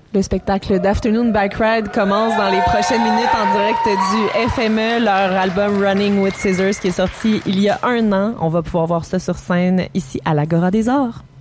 Le spectacle d'Afternoon Bike Ride commence dans les prochaines minutes en direct du FME, leur album Running with Scissors qui est sorti il y a 1 an. On va pouvoir voir ça sur scène ici à l'Agora des Arts.